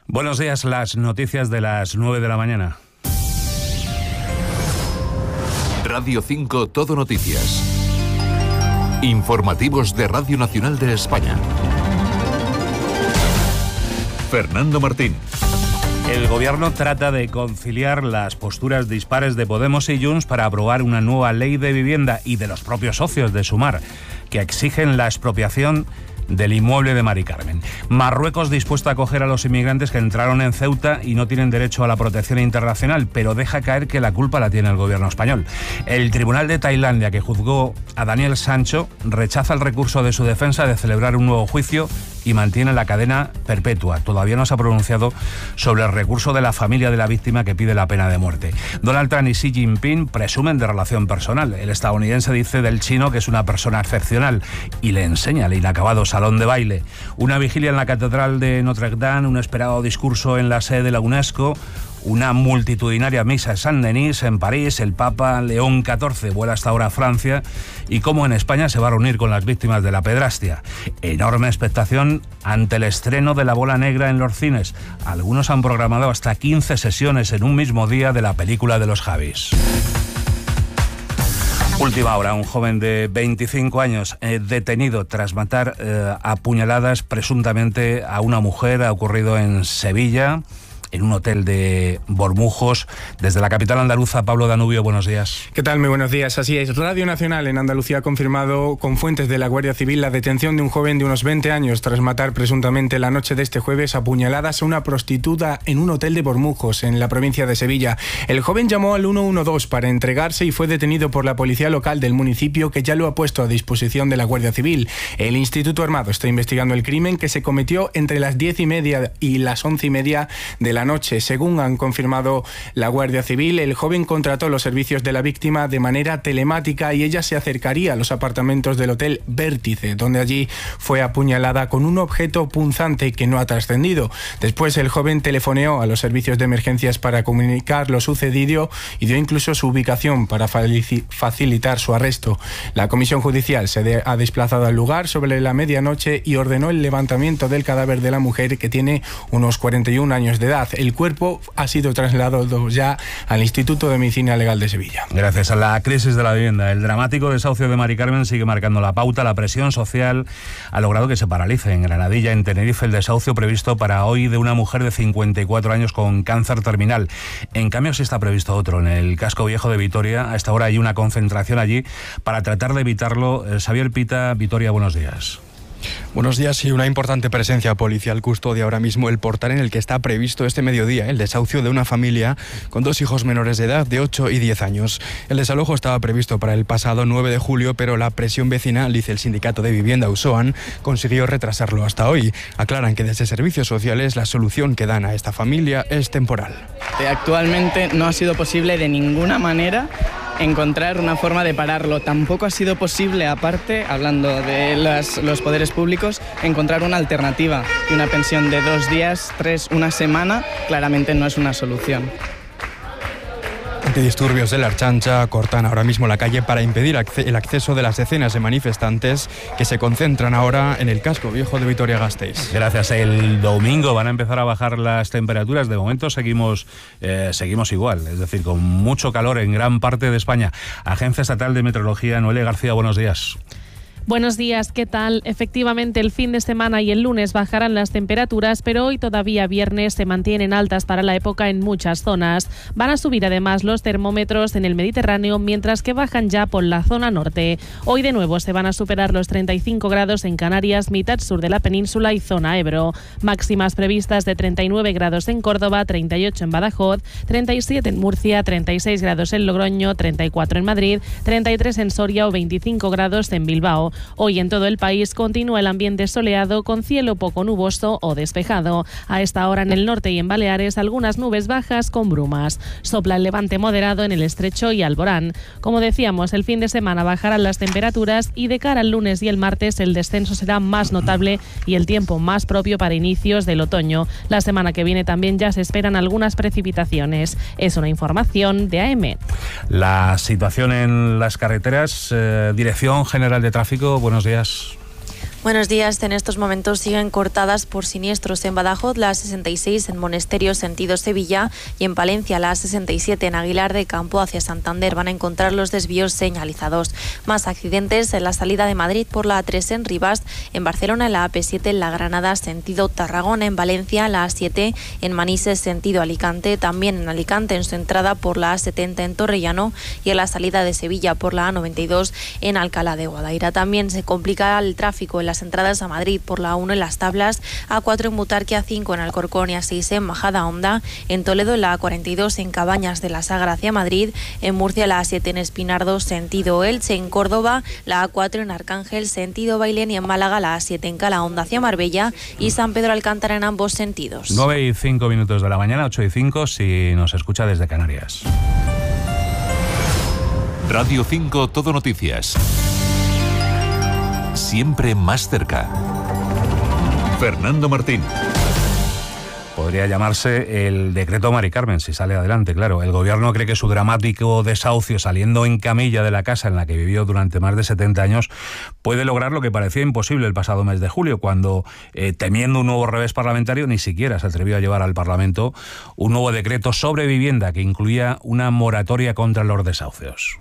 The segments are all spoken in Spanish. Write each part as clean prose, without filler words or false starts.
Buenos días, las noticias de las 9 de la mañana. Radio 5 Todo Noticias. Informativos de Radio Nacional de España. Fernando Martín. El gobierno trata de conciliar las posturas dispares de Podemos y Junts para aprobar una nueva ley de vivienda y de los propios socios de Sumar, que exigen la expropiación del inmueble de Mari Carmen. Marruecos dispuesto a acoger a los inmigrantes que entraron en Ceuta y no tienen derecho a la protección internacional, pero deja caer que la culpa la tiene el gobierno español. El Tribunal de Tailandia, que juzgó a Daniel Sancho, rechaza el recurso de su defensa de celebrar un nuevo juicio y mantiene la cadena perpetua. Todavía no se ha pronunciado sobre el recurso de la familia de la víctima que pide la pena de muerte. Donald Trump y Xi Jinping presumen de relación personal. El estadounidense dice del chino que es una persona excepcional y le enseña el inacabado salón de baile. Una vigilia en la Catedral de Notre Dame, un esperado discurso en la sede de la UNESCO, una multitudinaria misa en Saint-Denis, en París. El Papa León XIV vuela hasta ahora a Francia y como en España se va a reunir con las víctimas de la pedrastia. Enorme expectación ante el estreno de La Bola Negra en los cines. Algunos han programado hasta 15 sesiones en un mismo día de la película de los Javis. Última hora, un joven de 25 años detenido tras matar a puñaladas presuntamente a una mujer. Ha ocurrido en Sevilla, en un hotel de Bormujos. Desde la capital andaluza, Pablo Danubio, buenos días. ¿Qué tal? Muy buenos días. Así es, Radio Nacional en Andalucía ha confirmado con fuentes de la Guardia Civil la detención de un joven de unos 20 años tras matar presuntamente la noche de este jueves a puñaladas a una prostituta en un hotel de Bormujos, en la provincia de Sevilla. El joven llamó al 112 para entregarse y fue detenido por la policía local del municipio, que ya lo ha puesto a disposición de la Guardia Civil. El Instituto Armado está investigando el crimen, que se cometió entre las 10:30 y las 11:30 de la noche. Según han confirmado la Guardia Civil, el joven contrató los servicios de la víctima de manera telemática y ella se acercaría a los apartamentos del Hotel Vértice, donde allí fue apuñalada con un objeto punzante que no ha trascendido. Después el joven telefoneó a los servicios de emergencias para comunicar lo sucedido y dio incluso su ubicación para facilitar su arresto. La comisión judicial se ha desplazado al lugar sobre la medianoche y ordenó el levantamiento del cadáver de la mujer, que tiene unos 41 años de edad. El cuerpo ha sido trasladado ya al Instituto de Medicina Legal de Sevilla. Gracias a la crisis de la vivienda, el dramático desahucio de Mari Carmen sigue marcando la pauta. La presión social ha logrado que se paralice en Granadilla, en Tenerife, el desahucio previsto para hoy de una mujer de 54 años con cáncer terminal. En cambio, sí está previsto otro en el casco viejo de Vitoria. A esta hora hay una concentración allí para tratar de evitarlo. Xavier Pita, Vitoria, buenos días. Buenos días. Y una importante presencia policial custodia ahora mismo el portal en el que está previsto este mediodía el desahucio de una familia con 2 hijos menores de edad de 8 y 10 años. El desalojo estaba previsto para el pasado 9 de julio, pero la presión vecinal, dice el sindicato de vivienda USOAN, consiguió retrasarlo hasta hoy. Aclaran que desde Servicios Sociales la solución que dan a esta familia es temporal. Actualmente no ha sido posible de ninguna manera encontrar una forma de pararlo. Tampoco ha sido posible, aparte, hablando de los poderes públicos, encontrar una alternativa. Y una pensión de 2 días, 3, una semana, claramente no es una solución. Antidisturbios de la Archancha cortan ahora mismo la calle para impedir el acceso de las decenas de manifestantes que se concentran ahora en el casco viejo de Vitoria-Gasteiz. Gracias. El domingo van a empezar a bajar las temperaturas. De momento seguimos igual, es decir, con mucho calor en gran parte de España. Agencia Estatal de Meteorología, Noelia García, buenos días. Buenos días, ¿qué tal? Efectivamente, el fin de semana y el lunes bajarán las temperaturas, pero hoy todavía viernes se mantienen altas para la época en muchas zonas. Van a subir además los termómetros en el Mediterráneo, mientras que bajan ya por la zona norte. Hoy de nuevo se van a superar los 35 grados en Canarias, mitad sur de la península y zona Ebro. Máximas previstas de 39 grados en Córdoba, 38 en Badajoz, 37 en Murcia, 36 grados en Logroño, 34 en Madrid, 33 en Soria o 25 grados en Bilbao. Hoy en todo el país continúa el ambiente soleado con cielo poco nuboso o despejado. A esta hora en el norte y en Baleares algunas nubes bajas con brumas. Sopla el levante moderado en el Estrecho y Alborán. Como decíamos, el fin de semana bajarán las temperaturas y de cara al lunes y el martes el descenso será más notable y el tiempo más propio para inicios del otoño. La semana que viene también ya se esperan algunas precipitaciones. Es una información de AM. La situación en las carreteras, Dirección General de Tráfico, buenos días. Buenos días. En estos momentos siguen cortadas por siniestros en Badajoz la A66 en Monesterio sentido Sevilla y en Palencia la A67 en Aguilar de Campo hacia Santander. Van a encontrar los desvíos señalizados. Más accidentes en la salida de Madrid por la A3 en Rivas, en Barcelona en la AP7 en La Granada sentido Tarragona, en Valencia la A7 en Manises sentido Alicante, también en Alicante en su entrada por la A70 en Torrellano y en la salida de Sevilla por la A92 en Alcalá de Guadaira. También se complica el tráfico en las entradas a Madrid por la A1 en Las Tablas, A4 en Butarque, A5 en Alcorcón y A6 en Majadahonda, en Toledo en la A42 en Cabañas de la Sagra hacia Madrid, en Murcia la A7 en Espinardo sentido Elche, en Córdoba la A4 en Arcángel sentido Bailén y en Málaga la A7 en Calahonda hacia Marbella y San Pedro Alcántara en ambos sentidos. 9:05 de la mañana, 8:05 si nos escucha desde Canarias. Radio 5 Todo Noticias. Siempre más cerca. Fernando Martín. Podría llamarse el decreto Mari Carmen, si sale adelante, claro. El gobierno cree que su dramático desahucio saliendo en camilla de la casa en la que vivió durante más de 70 años puede lograr lo que parecía imposible el pasado mes de julio, cuando, temiendo un nuevo revés parlamentario, ni siquiera se atrevió a llevar al Parlamento un nuevo decreto sobre vivienda que incluía una moratoria contra los desahucios.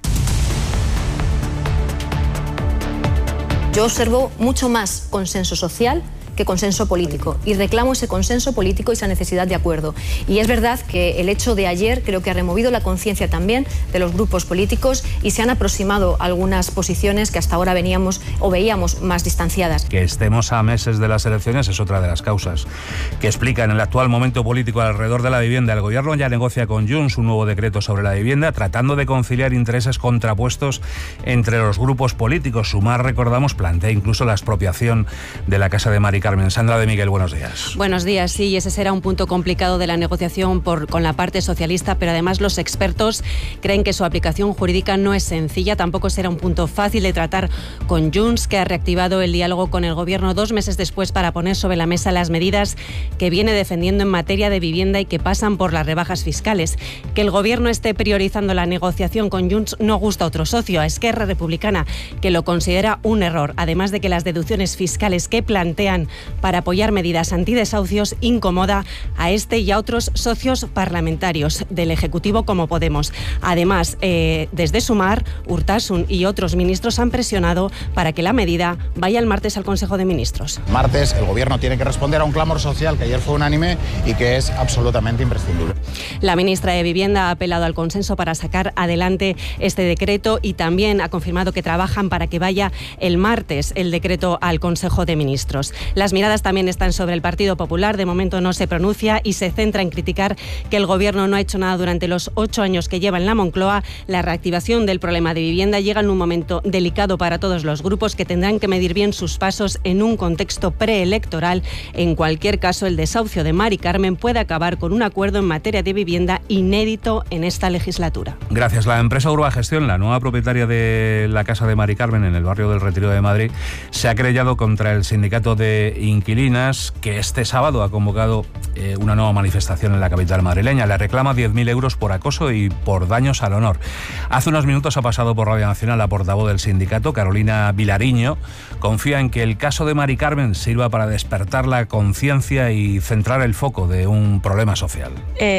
Yo observo mucho más consenso social que consenso político y reclamo ese consenso político y esa necesidad de acuerdo. Y es verdad que el hecho de ayer creo que ha removido la conciencia también de los grupos políticos y se han aproximado algunas posiciones que hasta ahora veíamos más distanciadas. Que estemos a meses de las elecciones es otra de las causas que explican el actual momento político alrededor de la vivienda. El gobierno ya negocia con Junts un nuevo decreto sobre la vivienda, tratando de conciliar intereses contrapuestos entre los grupos políticos. Sumar, recordamos, plantea incluso la expropiación de la casa de Mari Carmen. Sandra de Miguel, buenos días. Buenos días, sí, y ese será un punto complicado de la negociación con la parte socialista, pero además los expertos creen que su aplicación jurídica no es sencilla, tampoco será un punto fácil de tratar con Junts, que ha reactivado el diálogo con el gobierno 2 meses después para poner sobre la mesa las medidas que viene defendiendo en materia de vivienda y que pasan por las rebajas fiscales. Que el gobierno esté priorizando la negociación con Junts no gusta a otro socio, a Esquerra Republicana, que lo considera un error, además de que las deducciones fiscales que plantean para apoyar medidas antidesahucios incomoda a este y a otros socios parlamentarios del Ejecutivo como Podemos. Además, desde Sumar, Urtasun y otros ministros han presionado para que la medida vaya el martes al Consejo de Ministros. Martes el Gobierno tiene que responder a un clamor social que ayer fue unánime y que es absolutamente imprescindible. La ministra de Vivienda ha apelado al consenso para sacar adelante este decreto y también ha confirmado que trabajan para que vaya el martes el decreto al Consejo de Ministros. Las miradas también están sobre el Partido Popular. De momento no se pronuncia y se centra en criticar que el Gobierno no ha hecho nada durante los 8 años que lleva en la Moncloa. La reactivación del problema de vivienda llega en un momento delicado para todos los grupos que tendrán que medir bien sus pasos en un contexto preelectoral. En cualquier caso, el desahucio de Mari Carmen puede acabar con un acuerdo en materia de vivienda inédito en esta legislatura. Gracias. La empresa Urbagestión, la nueva propietaria de la casa de Mari Carmen en el barrio del Retiro de Madrid, se ha querellado contra el sindicato de inquilinas que este sábado ha convocado una nueva manifestación en la capital madrileña. Le reclama 10.000 euros por acoso y por daños al honor. Hace unos minutos ha pasado por Radio Nacional la portavoz del sindicato, Carolina Vilariño. Confía en que el caso de Mari Carmen sirva para despertar la conciencia y centrar el foco de un problema social.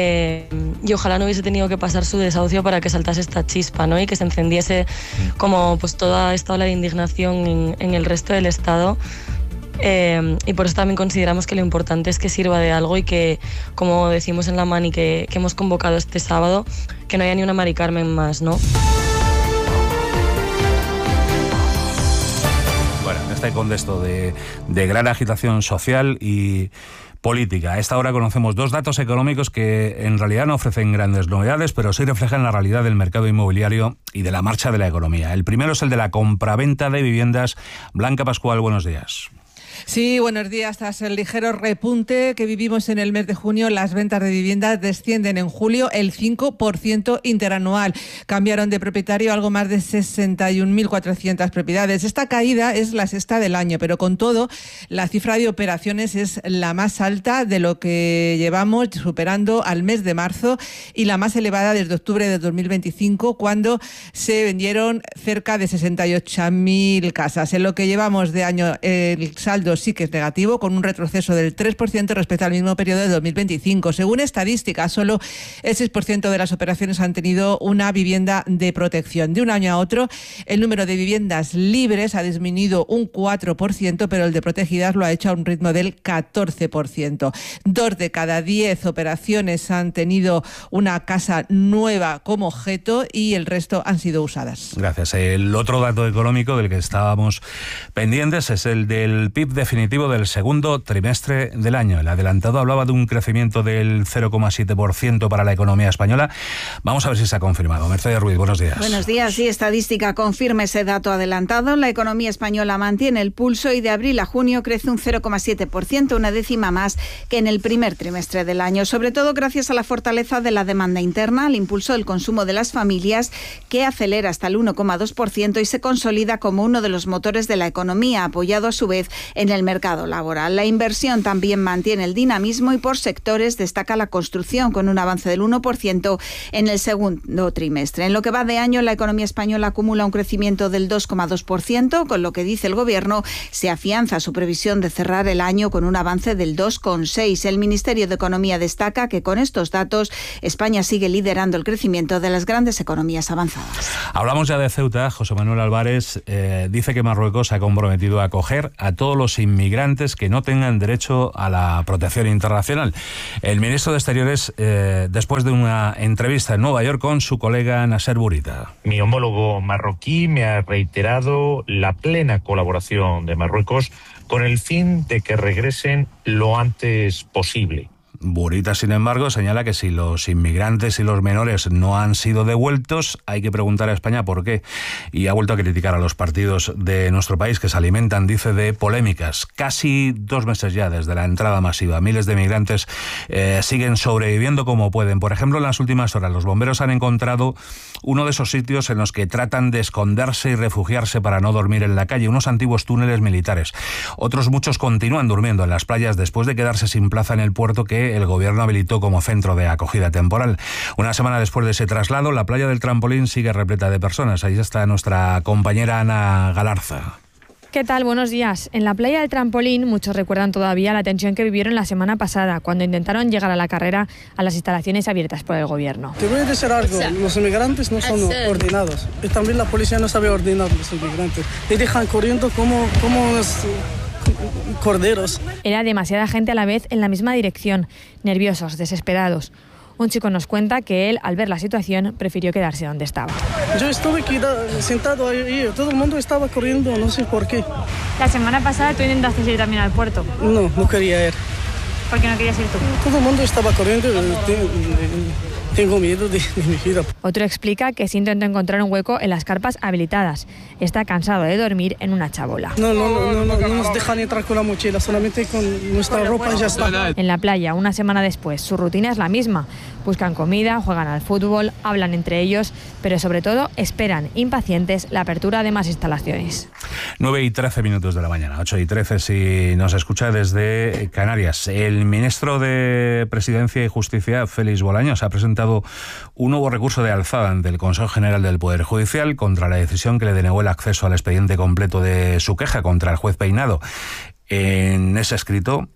Y ojalá no hubiese tenido que pasar su desahucio para que saltase esta chispa, ¿no? Y que se encendiese como pues toda esta ola de indignación en el resto del Estado. Y por eso también consideramos que lo importante es que sirva de algo y que, como decimos en la Mani que hemos convocado este sábado, que no haya ni una Mari Carmen más, ¿no? Bueno, en este contexto de gran agitación social y política. A esta hora conocemos 2 datos económicos que en realidad no ofrecen grandes novedades, pero sí reflejan la realidad del mercado inmobiliario y de la marcha de la economía. El primero es el de la compraventa de viviendas. Blanca Pascual, buenos días. Sí, buenos días. Tras el ligero repunte que vivimos en el mes de junio, las ventas de viviendas descienden en julio el 5% interanual. Cambiaron de propietario algo más de 61.400 propiedades. Esta caída es la sexta del año, pero con todo, la cifra de operaciones es la más alta de lo que llevamos, superando al mes de marzo, y la más elevada desde octubre de 2025, cuando se vendieron cerca de 68.000 casas. En lo que llevamos de año, el saldo sí que es negativo, con un retroceso del 3% respecto al mismo periodo de 2025. Según estadísticas, solo el 6% de las operaciones han tenido una vivienda de protección. De un año a otro, el número de viviendas libres ha disminuido un 4%, pero el de protegidas lo ha hecho a un ritmo del 14%. 2 de cada 10 operaciones han tenido una casa nueva como objeto y el resto han sido usadas. Gracias. El otro dato económico del que estábamos pendientes es el del PIB definitivo del segundo trimestre del año. El adelantado hablaba de un crecimiento del 0,7% para la economía española. Vamos a ver si se ha confirmado. Mercedes Ruiz, buenos días. Buenos días. Sí, estadística confirma ese dato adelantado. La economía española mantiene el pulso y de abril a junio crece un 0,7%, una décima más que en el primer trimestre del año, sobre todo gracias a la fortaleza de la demanda interna, al impulso del consumo de las familias, que acelera hasta el 1,2% y se consolida como uno de los motores de la economía, apoyado a su vez en el mercado laboral. La inversión también mantiene el dinamismo y por sectores destaca la construcción, con un avance del 1% en el segundo trimestre. En lo que va de año, la economía española acumula un crecimiento del 2,2%, con lo que dice el Gobierno se afianza su previsión de cerrar el año con un avance del 2,6%. El Ministerio de Economía destaca que con estos datos España sigue liderando el crecimiento de las grandes economías avanzadas. Hablamos ya de Ceuta. José Manuel Álvarez dice que Marruecos se ha comprometido a acoger a todos los inmigrantes que no tengan derecho a la protección internacional. El ministro de Exteriores, después de una entrevista en Nueva York con su colega Nasser Bourita. Mi homólogo marroquí me ha reiterado la plena colaboración de Marruecos con el fin de que regresen lo antes posible. Bourita, sin embargo, señala que si los inmigrantes y los menores no han sido devueltos, hay que preguntar a España por qué. Y ha vuelto a criticar a los partidos de nuestro país que se alimentan, dice, de polémicas. Casi 2 meses ya desde la entrada masiva. Miles de migrantes siguen sobreviviendo como pueden. Por ejemplo, en las últimas horas los bomberos han encontrado uno de esos sitios en los que tratan de esconderse y refugiarse para no dormir en la calle, unos antiguos túneles militares. Otros muchos continúan durmiendo en las playas después de quedarse sin plaza en el puerto que el gobierno habilitó como centro de acogida temporal. Una semana después de ese traslado, la playa del Trampolín sigue repleta de personas. Ahí está nuestra compañera Ana Galarza. ¿Qué tal? Buenos días. En la playa del Trampolín muchos recuerdan todavía la tensión que vivieron la semana pasada cuando intentaron llegar a la carrera a las instalaciones abiertas por el gobierno. Te voy a decir algo, los inmigrantes no son ordenados y también la policía no sabe ordenar a los inmigrantes. Le dejan corriendo como corderos. Era demasiada gente a la vez en la misma dirección, nerviosos, desesperados. Un chico nos cuenta que él, al ver la situación, prefirió quedarse donde estaba. Yo estuve sentado ahí, todo el mundo estaba corriendo, no sé por qué. La semana pasada tú intentaste ir también al puerto. No quería ir. ¿Por qué no querías ir tú? Todo el mundo estaba corriendo, tengo miedo de mi vida. Otro explica que sí intentó encontrar un hueco en las carpas habilitadas. Está cansado de dormir en una chabola. No nos dejan entrar con la mochila, solamente con nuestra ropa y ya está. En la playa, una semana después, su rutina es la misma. Buscan comida, juegan al fútbol, hablan entre ellos, pero sobre todo esperan, impacientes, la apertura de más instalaciones. 9:13 de la mañana, 8:13 si nos escucha desde Canarias. El ministro de Presidencia y Justicia, Félix Bolaños, ha presentado un nuevo recurso de alzada ante el Consejo General del Poder Judicial contra la decisión que le denegó el acceso al expediente completo de su queja contra el juez Peinado. En ese escrito,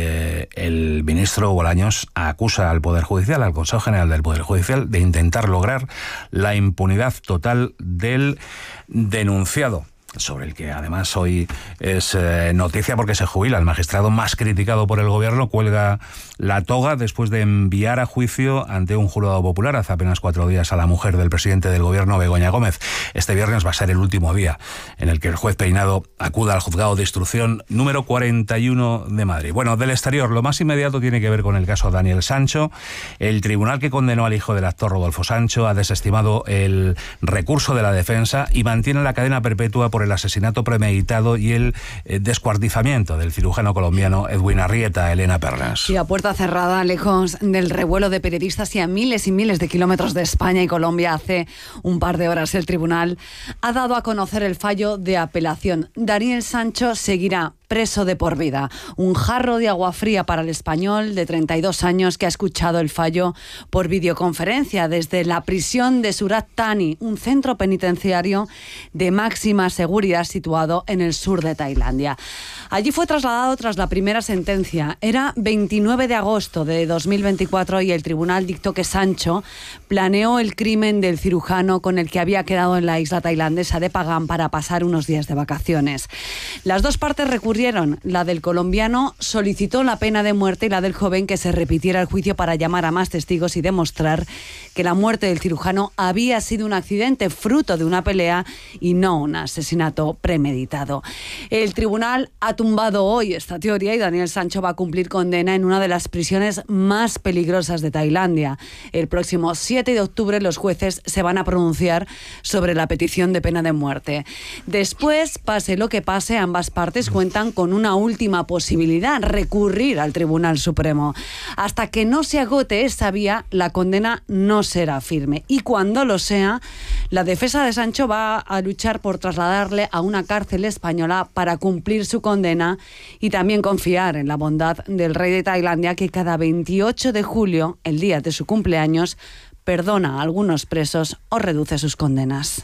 el ministro Bolaños acusa al Poder Judicial, al Consejo General del Poder Judicial, de intentar lograr la impunidad total del denunciado, sobre el que además hoy es noticia porque se jubila. El magistrado más criticado por el gobierno cuelga la toga después de enviar a juicio ante un jurado popular hace apenas 4 días a la mujer del presidente del gobierno, Begoña Gómez. Este viernes va a ser el último día en el que el juez Peinado acuda al juzgado de instrucción número 41 de Madrid. Bueno, del exterior, lo más inmediato tiene que ver con el caso Daniel Sancho. El tribunal que condenó al hijo del actor Rodolfo Sancho ha desestimado el recurso de la defensa y mantiene la cadena perpetua por por el asesinato premeditado y el descuartizamiento del cirujano colombiano Edwin Arrieta. Elena Pernas. Y a puerta cerrada, lejos del revuelo de periodistas y a miles y miles de kilómetros de España y Colombia, hace un par de horas el tribunal ha dado a conocer el fallo de apelación. Daniel Sancho seguirá preso de por vida. Un jarro de agua fría para el español de 32 años que ha escuchado el fallo por videoconferencia desde la prisión de Surat Thani, un centro penitenciario de máxima seguridad situado en el sur de Tailandia. Allí fue trasladado tras la primera sentencia. Era 29 de agosto de 2024 y el tribunal dictó que Sancho planeó el crimen del cirujano con el que había quedado en la isla tailandesa de Pagán para pasar unos días de vacaciones. Las dos partes recurrieron. La del colombiano solicitó la pena de muerte y la del joven que se repitiera el juicio para llamar a más testigos y demostrar que la muerte del cirujano había sido un accidente fruto de una pelea y no un asesinato premeditado. El tribunal ha tumbado hoy esta teoría y Daniel Sancho va a cumplir condena en una de las prisiones más peligrosas de Tailandia. El próximo 7 de octubre los jueces se van a pronunciar sobre la petición de pena de muerte. Después, pase lo que pase, ambas partes cuentan con una última posibilidad: recurrir al Tribunal Supremo. Hasta que no se agote esa vía, la condena no será firme. Y cuando lo sea, la defensa de Sancho va a luchar por trasladarle a una cárcel española para cumplir su condena y también confiar en la bondad del rey de Tailandia, que cada 28 de julio, el día de su cumpleaños, perdona a algunos presos o reduce sus condenas.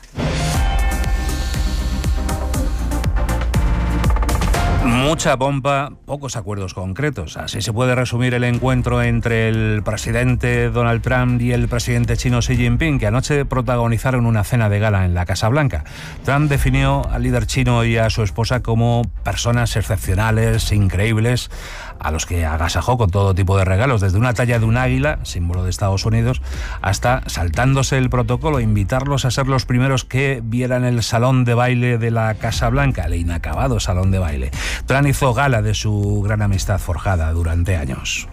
Mucha pompa, pocos acuerdos concretos. Así se puede resumir el encuentro entre el presidente Donald Trump y el presidente chino Xi Jinping, que anoche protagonizaron una cena de gala en la Casa Blanca. Trump definió al líder chino y a su esposa como personas excepcionales, increíbles, a los que agasajó con todo tipo de regalos, desde una talla de un águila, símbolo de Estados Unidos, hasta, saltándose el protocolo, invitarlos a ser los primeros que vieran el salón de baile de la Casa Blanca, el inacabado salón de baile. Trump hizo gala de su gran amistad forjada durante años.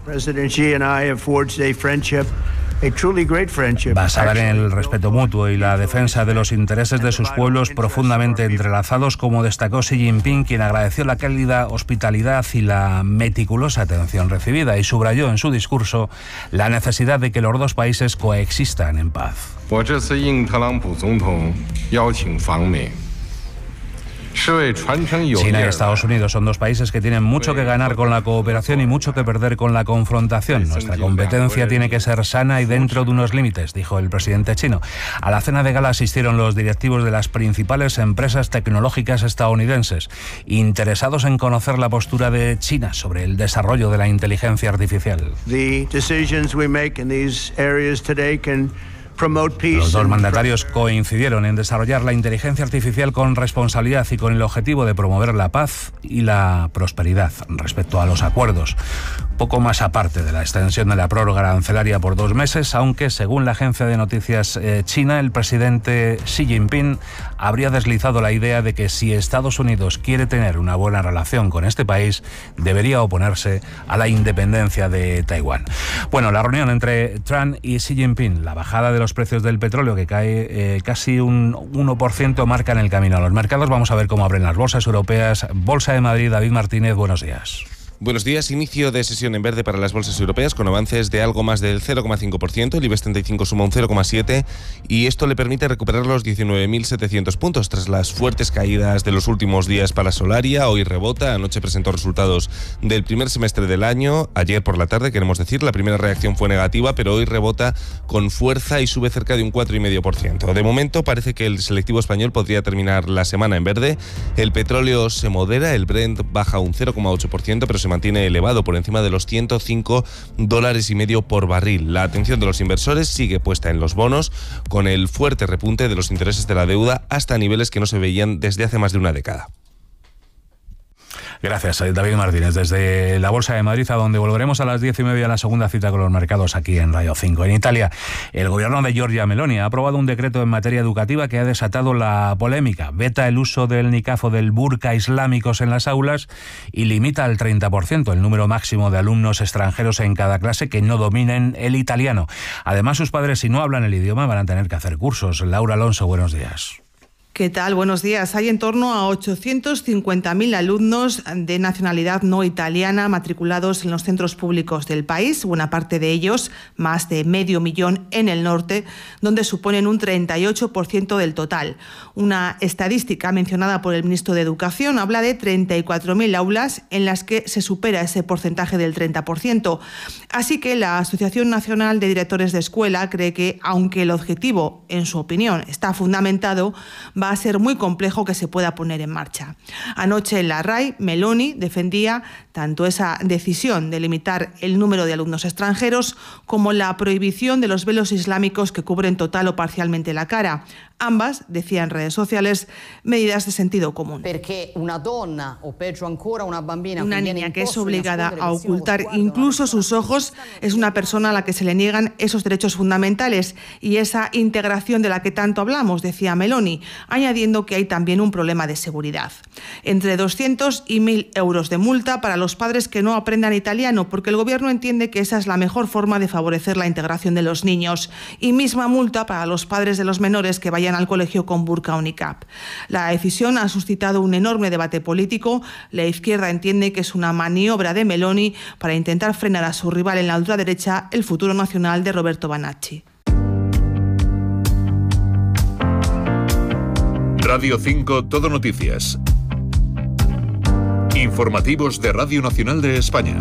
Basada en el respeto mutuo y la defensa de los intereses de sus pueblos profundamente entrelazados, como destacó Xi Jinping, quien agradeció la cálida hospitalidad y la meticulosa atención recibida y subrayó en su discurso la necesidad de que los dos países coexistan en paz. China y Estados Unidos son dos países que tienen mucho que ganar con la cooperación y mucho que perder con la confrontación. Nuestra competencia tiene que ser sana y dentro de unos límites, dijo el presidente chino. A la cena de gala asistieron los directivos de las principales empresas tecnológicas estadounidenses, interesados en conocer la postura de China sobre el desarrollo de la inteligencia artificial. Los dos mandatarios coincidieron en desarrollar la inteligencia artificial con responsabilidad y con el objetivo de promover la paz y la prosperidad. Respecto a los acuerdos, poco más aparte de la extensión de la prórroga arancelaria por 2 meses, aunque según la agencia de noticias china, el presidente Xi Jinping habría deslizado la idea de que si Estados Unidos quiere tener una buena relación con este país, debería oponerse a la independencia de Taiwán. Bueno, la reunión entre Trump y Xi Jinping, la bajada de los precios del petróleo, que cae casi un 1%, marcan el camino a los mercados. Vamos a ver cómo abren las bolsas europeas. Bolsa de Madrid, David Martínez, buenos días. Buenos días. Inicio de sesión en verde para las bolsas europeas con avances de algo más del 0,5%. El IBEX 35 suma un 0,7% y esto le permite recuperar los 19.700 puntos tras las fuertes caídas de los últimos días para Solaria. Hoy rebota. Anoche presentó resultados del primer semestre del año. Ayer por la tarde, queremos decir, la primera reacción fue negativa, pero hoy rebota con fuerza y sube cerca de un 4,5%. De momento parece que el selectivo español podría terminar la semana en verde. El petróleo se modera. El Brent baja un 0,8%, pero se mantiene elevado por encima de los $105 por barril. La atención de los inversores sigue puesta en los bonos, con el fuerte repunte de los intereses de la deuda hasta niveles que no se veían desde hace más de una década. Gracias, David Martínez. Desde la Bolsa de Madrid, a donde volveremos a las 10:30 a la segunda cita con los mercados aquí en Radio 5. En Italia, el gobierno de Giorgia Meloni ha aprobado un decreto en materia educativa que ha desatado la polémica. Veta el uso del niqab o del burka islámicos en las aulas y limita al 30% el número máximo de alumnos extranjeros en cada clase que no dominen el italiano. Además, sus padres, si no hablan el idioma, van a tener que hacer cursos. Laura Alonso, buenos días. ¿Qué tal? Buenos días. Hay en torno a 850.000 alumnos de nacionalidad no italiana matriculados en los centros públicos del país, buena parte de ellos, más de 500.000 en el norte, donde suponen un 38% del total. Una estadística mencionada por el ministro de Educación habla de 34.000 aulas en las que se supera ese porcentaje del 30%. Así que la Asociación Nacional de Directores de Escuela cree que, aunque el objetivo, en su opinión, está fundamentado, va a ser muy complejo que se pueda poner en marcha. Anoche en la RAI, Meloni defendía tanto esa decisión de limitar el número de alumnos extranjeros como la prohibición de los velos islámicos que cubren total o parcialmente la cara. Ambas, decía en redes sociales, medidas de sentido común. Una niña que es obligada a ocultar incluso sus ojos es una persona a la que se le niegan esos derechos fundamentales y esa integración de la que tanto hablamos, decía Meloni, añadiendo que hay también un problema de seguridad. Entre 200 y 1.000 euros de multa para los padres que no aprendan italiano, porque el gobierno entiende que esa es la mejor forma de favorecer la integración de los niños. Y misma multa para los padres de los menores que vayan al colegio con burka o niqab. La decisión ha suscitado un enorme debate político. La izquierda entiende que es una maniobra de Meloni para intentar frenar a su rival en la ultraderecha, el futuro nacional de Roberto Banacci. Radio 5 Todo Noticias. Informativos de Radio Nacional de España.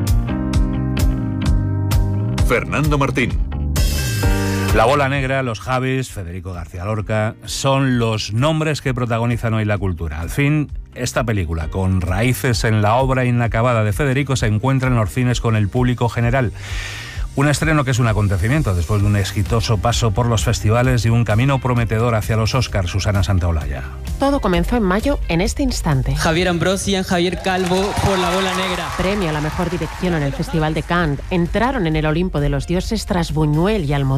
Fernando Martín. La Bola Negra, los Javis, Federico García Lorca, son los nombres que protagonizan hoy la cultura. Al fin, esta película, con raíces en la obra inacabada de Federico, se encuentra en los cines con el público general. Un estreno que es un acontecimiento después de un exitoso paso por los festivales y un camino prometedor hacia los Oscars. Susana Santaolalla. Todo comenzó en mayo, en este instante. Javier Ambrosian, Javier Calvo por La Bola Negra. Premio a la mejor dirección en el Festival de Cannes. Entraron en el Olimpo de los dioses tras Buñuel y Almodóvar.